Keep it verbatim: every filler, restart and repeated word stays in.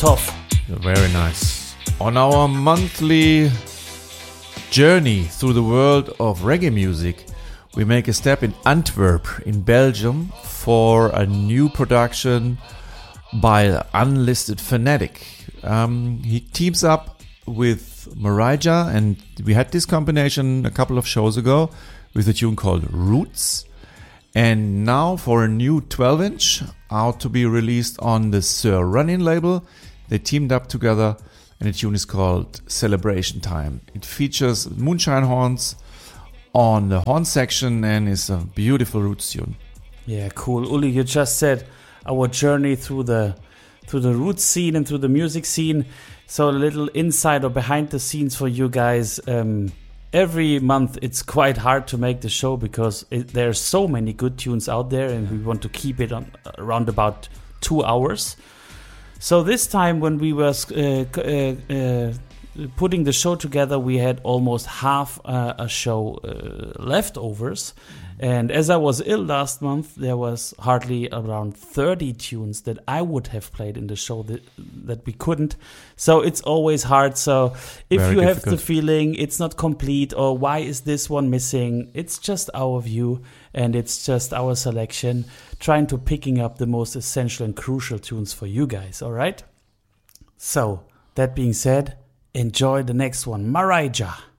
Toff. Very nice. On our monthly journey through the world of reggae music, we make a step in Antwerp in Belgium for a new production by the Unlisted Fanatic. Um, he teams up with Marija, and we had this combination a couple of shows ago with a tune called Roots. And now for a new twelve inch out to be released on the Sir Running label, they teamed up together and the tune is called Celebration Time. It features moonshine horns on the horn section and is a beautiful roots tune. Yeah, cool. Uli, you just said our journey through the through the roots scene and through the music scene. So a little inside or behind the scenes for you guys. Um, every month it's quite hard to make the show because it, there are so many good tunes out there and we want to keep it on around about two hours. So this time when we were uh, uh, uh, putting the show together, we had almost half uh, a show uh, leftovers. And as I was ill last month, there was hardly around thirty tunes that I would have played in the show that, that we couldn't. So it's always hard. So if Very you difficult. have the feeling it's not complete or why is this one missing, it's just our view and it's just our selection, trying to picking up the most essential and crucial tunes for you guys, all right? So, that being said, enjoy the next one, Marija.